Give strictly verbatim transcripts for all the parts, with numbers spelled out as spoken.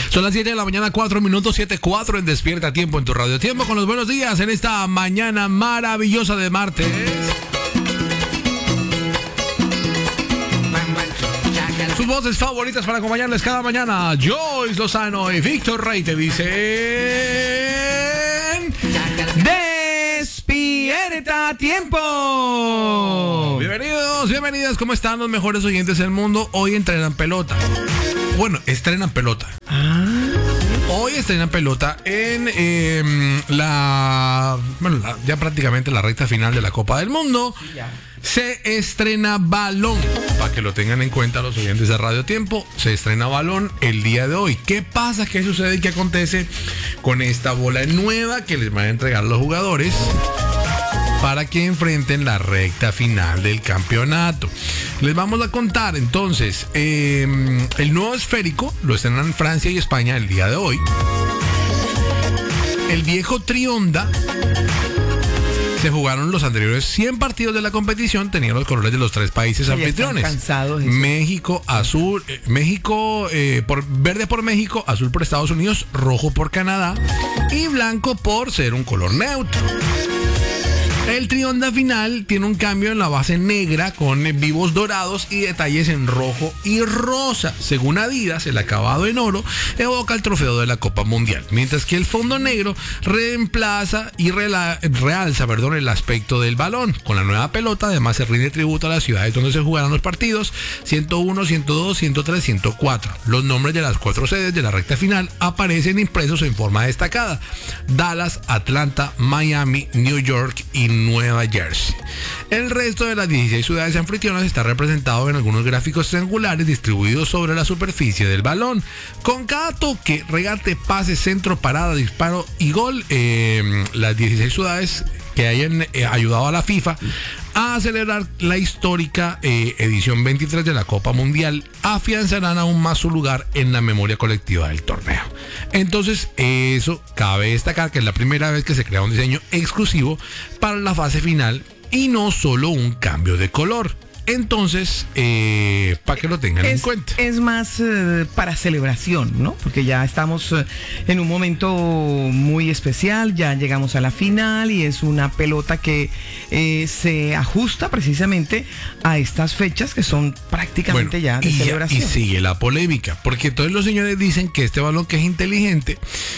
Son las siete de la mañana, cuatro minutos, siete cuatro en Despierta Tiempo en tu Radio Tiempo, con los buenos días en esta mañana maravillosa de martes. Sus voces favoritas para acompañarles cada mañana, Joyce Lozano y Víctor Rey te dicen: ¡Despierta Tiempo! Bienvenidos, bienvenidas, ¿cómo están los mejores oyentes del mundo? Hoy entrenan pelota. Bueno, estrenan pelota. Ah. Hoy estrenan pelota en eh, la, bueno, la, ya prácticamente la recta final de la Copa del Mundo. Sí, ya. Se estrena balón, para que lo tengan en cuenta los oyentes de Radio Tiempo. Se estrena balón el día de hoy. ¿Qué pasa? ¿Qué sucede y qué acontece con esta bola nueva que les van a entregar los jugadores para que enfrenten la recta final del campeonato? Les vamos a contar entonces eh, el nuevo esférico. Lo estrenan Francia y España el día de hoy. El viejo Trionda. Se jugaron los anteriores cien partidos de la competición, tenían los colores de los tres países anfitriones. Cansados, México, azul, eh, México, eh, por verde por México, azul por Estados Unidos, rojo por Canadá y blanco por ser un color neutro. El Trionda final tiene un cambio en la base negra con vivos dorados y detalles en rojo y rosa. Según Adidas, el acabado en oro evoca el trofeo de la Copa Mundial, mientras que el fondo negro reemplaza y rela- realza perdón, el aspecto del balón. Con la nueva pelota, además, se rinde tributo a las ciudades donde se jugarán los partidos: ciento uno, ciento dos, ciento tres, ciento cuatro. Los nombres de las cuatro sedes de la recta final aparecen impresos en forma destacada: Dallas, Atlanta, Miami, New York y Nueva Jersey. El resto de las dieciséis ciudades anfitrionas está representado en algunos gráficos triangulares distribuidos sobre la superficie del balón. Con cada toque, regate, pase, centro, parada, disparo y gol, eh, las dieciséis ciudades que hayan eh, ayudado a la FIFA a celebrar la histórica eh, edición veintitrés de la Copa Mundial afianzarán aún más su lugar en la memoria colectiva del torneo. Entonces, eso cabe destacar que es la primera vez que se crea un diseño exclusivo para la fase final y no solo un cambio de color. Entonces, eh, para que lo tengan es, en cuenta. Es más eh, para celebración, ¿no? Porque ya estamos eh, en un momento muy especial, ya llegamos a la final y es una pelota que eh, se ajusta precisamente a estas fechas que son prácticamente bueno, ya de y celebración. Ya, y sigue la polémica, porque todos los señores dicen que este balón que es inteligente,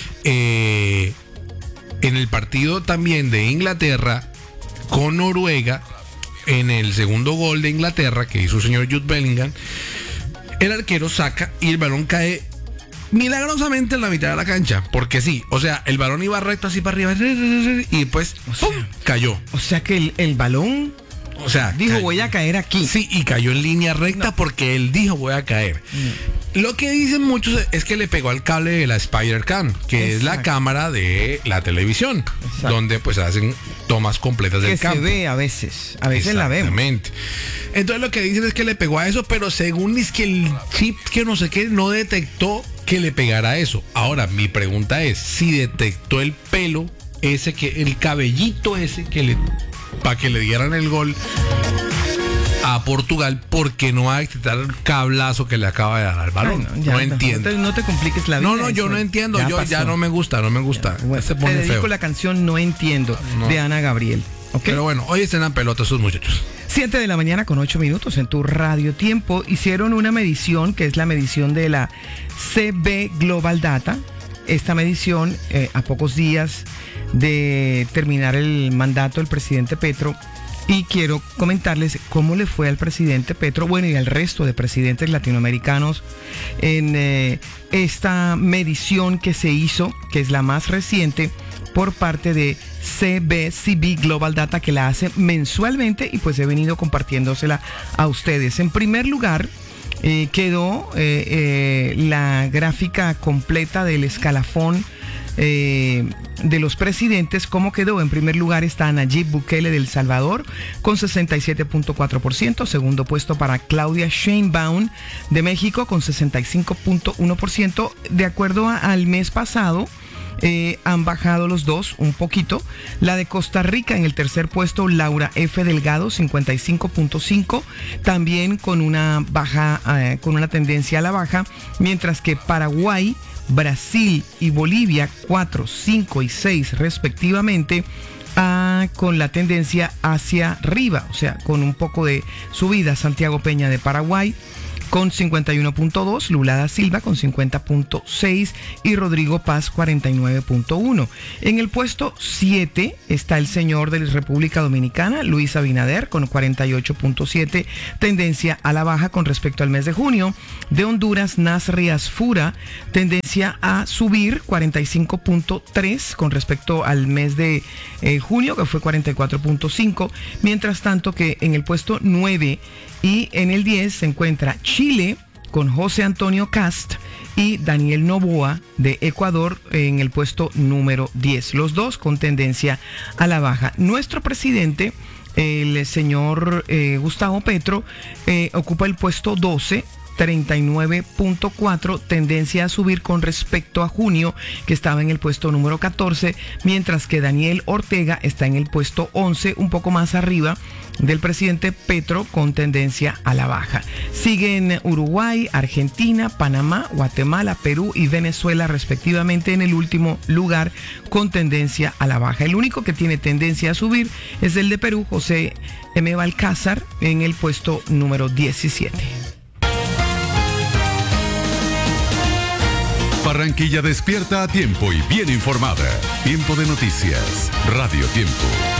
eh, en el partido también de Inglaterra con Noruega, en el segundo gol de Inglaterra que hizo el señor Jude Bellingham, el arquero saca y el balón cae milagrosamente en la mitad de la cancha, porque sí, o sea, el balón iba recto así para arriba y después o sea, ¡pum!, cayó. O sea que el, el balón, o sea, dijo cayó. Voy a caer aquí. Sí, y cayó en línea recta no. porque él dijo voy a caer. No. Lo que dicen muchos es que le pegó al cable de la Spider-Cam, que Exacto. es la cámara de la televisión, Exacto. donde pues hacen tomas completas del que campo. Que se ve a veces, a veces la vemos. Exactamente. Entonces lo que dicen es que le pegó a eso, pero según es que el chip que no sé qué no detectó que le pegara a eso. Ahora, mi pregunta es, si detectó el pelo ese, que el cabellito ese que le, para que le dieran el gol a Portugal, porque no va a detectar el cablazo que le acaba de dar al balón. Ay, no, ya, no entiendo. No te, no te compliques la vida. No, no, yo no entiendo. Ya yo pasó. ya no me gusta, no me gusta. Ya, bueno, se pone te dedico feo. la canción No Entiendo no. de Ana Gabriel. ¿Okay? Pero bueno, hoy están en pelota esos muchachos. siete de la mañana con ocho minutos en tu Radio Tiempo. Hicieron una medición que es la medición de la C B Global Data. Esta medición, eh, a pocos días de terminar el mandato del presidente Petro. Y quiero comentarles cómo le fue al presidente Petro, bueno, y al resto de presidentes latinoamericanos en eh, esta medición que se hizo, que es la más reciente, por parte de C B C B Global Data, que la hace mensualmente y pues he venido compartiéndosela a ustedes. En primer lugar, eh, quedó eh, eh, la gráfica completa del escalafón Eh, de los presidentes. ¿Cómo quedó? En primer lugar está Nayib Bukele de El Salvador con sesenta y siete punto cuatro por ciento. Segundo puesto para Claudia Sheinbaum de México con sesenta y cinco punto uno por ciento. De acuerdo a, al mes pasado, Eh, han bajado los dos un poquito. La de Costa Rica en el tercer puesto, Laura F. Delgado, cincuenta y cinco punto cinco, también con una baja, eh, con una tendencia a la baja, mientras que Paraguay, Brasil y Bolivia, cuatro, cinco y seis respectivamente, ah, con la tendencia hacia arriba, o sea, con un poco de subida. Santiago Peña de Paraguay con cincuenta y uno punto dos, Lula da Silva con cincuenta punto seis y Rodrigo Paz cuarenta y nueve punto uno. En el puesto siete está el señor de la República Dominicana, Luis Abinader, con cuarenta y ocho punto siete, tendencia a la baja con respecto al mes de junio. De Honduras, Nasri Asfura, tendencia a subir, cuarenta y cinco punto tres con respecto al mes de eh, junio, que fue cuarenta y cuatro punto cinco. Mientras tanto que en el puesto nueve y en el diez se encuentra Chile con José Antonio Cast y Daniel Noboa de Ecuador en el puesto número diez. Los dos con tendencia a la baja. Nuestro presidente, el señor eh, Gustavo Petro, eh, ocupa el puesto doce, treinta y nueve punto cuatro, tendencia a subir con respecto a junio, que estaba en el puesto número catorce, mientras que Daniel Ortega está en el puesto once, un poco más arriba del presidente Petro, con tendencia a la baja. Siguen Uruguay, Argentina, Panamá, Guatemala, Perú y Venezuela respectivamente en el último lugar, con tendencia a la baja. El único que tiene tendencia a subir es el de Perú, José M. Balcázar, en el puesto número diecisiete. Barranquilla despierta a tiempo y bien informada. Tiempo de noticias. Radio Tiempo.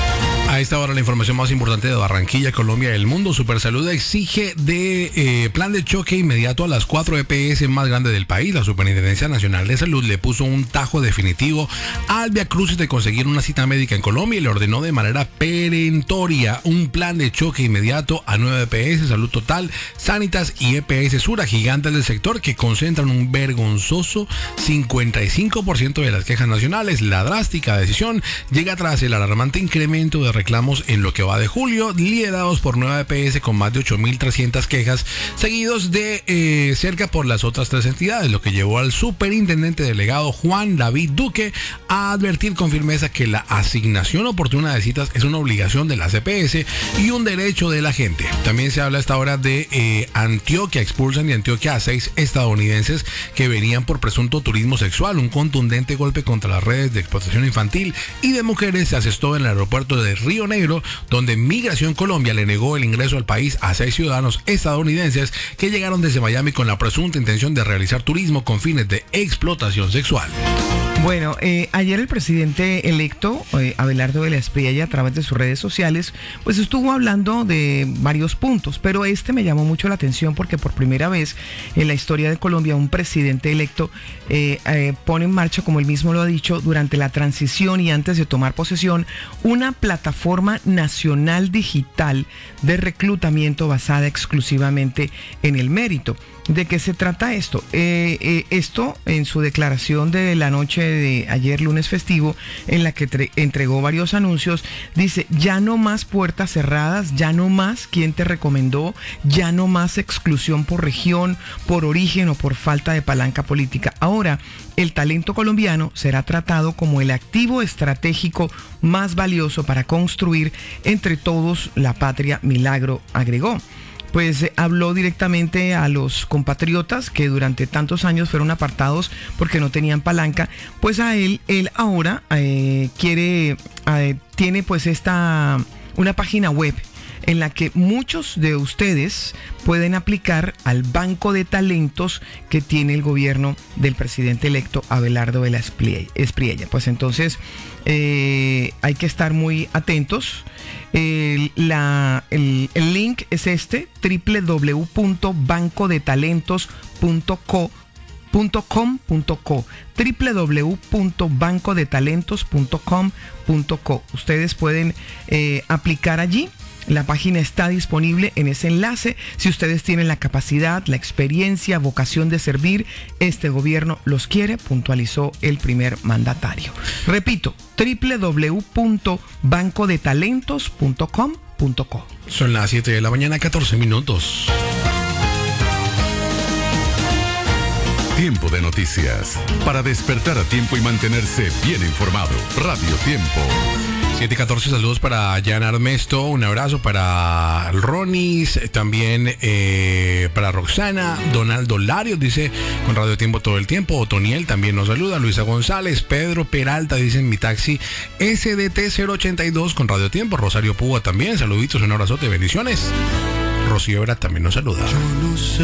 A esta hora la información más importante de Barranquilla, Colombia y el mundo. Supersalud exige de eh, plan de choque inmediato a las cuatro E P S más grandes del país. La Superintendencia Nacional de Salud le puso un tajo definitivo al viacrucis de conseguir una cita médica en Colombia y le ordenó de manera perentoria un plan de choque inmediato a nueve E P S, Salud Total, Sanitas y E P S Sura, gigantes del sector que concentran un vergonzoso cincuenta y cinco por ciento de las quejas nacionales. La drástica decisión llega tras el alarmante incremento de reclamos en lo que va de julio, liderados por nueve E P S con más de ocho mil trescientas quejas, seguidos de eh, cerca por las otras tres entidades, lo que llevó al superintendente delegado Juan David Duque a advertir con firmeza que la asignación oportuna de citas es una obligación de las E P S y un derecho de la gente. También se habla a esta hora de eh, Antioquia. Expulsan de Antioquia a seis estadounidenses que venían por presunto turismo sexual. Un contundente golpe contra las redes de explotación infantil y de mujeres se asestó en el aeropuerto de Río Negro, donde Migración Colombia le negó el ingreso al país a seis ciudadanos estadounidenses que llegaron desde Miami con la presunta intención de realizar turismo con fines de explotación sexual. Bueno, eh, ayer el presidente electo, eh, Abelardo de la Espriella, a través de sus redes sociales, pues estuvo hablando de varios puntos, pero este me llamó mucho la atención porque por primera vez en la historia de Colombia un presidente electo eh, eh, pone en marcha, como él mismo lo ha dicho, durante la transición y antes de tomar posesión, una plataforma nacional digital de reclutamiento basada exclusivamente en el mérito. ¿De qué se trata esto? Eh, eh, esto en su declaración de la noche de ayer lunes festivo, en la que tre- entregó varios anuncios, dice: ya no más puertas cerradas, ya no más quién te recomendó, ya no más exclusión por región, por origen o por falta de palanca política. Ahora, el talento colombiano será tratado como el activo estratégico más valioso para construir entre todos la patria, Milagro agregó. Pues eh, habló directamente a los compatriotas que durante tantos años fueron apartados porque no tenían palanca. Pues a él, él ahora eh, quiere, eh, tiene pues esta, una página web en la que muchos de ustedes pueden aplicar al banco de talentos que tiene el gobierno del presidente electo Abelardo de la Espriella. Pues entonces eh, hay que estar muy atentos. El, la, el, el link es este: doble u doble u doble u punto banco de talentos punto com punto co, doble u doble u doble u punto banco de talentos punto com punto co. Ustedes pueden eh, aplicar allí. La página está disponible en ese enlace. Si ustedes tienen la capacidad, la experiencia, vocación de servir, este gobierno los quiere, puntualizó el primer mandatario. Repito, doble u doble u doble u punto banco de talentos punto com punto co. Son las siete de la mañana, catorce minutos. Tiempo de noticias. Para despertar a tiempo y mantenerse bien informado. Radio Tiempo. siete y catorce, saludos para Jan Armesto, un abrazo para Ronis, también eh, para Roxana, Donaldo Larios dice con Radio Tiempo todo el tiempo, Otoniel también nos saluda, Luisa González, Pedro Peralta dice en mi taxi S D T cero ochenta y dos con Radio Tiempo, Rosario Púa también, saluditos, un abrazote, bendiciones, Rocío Vera también nos saluda.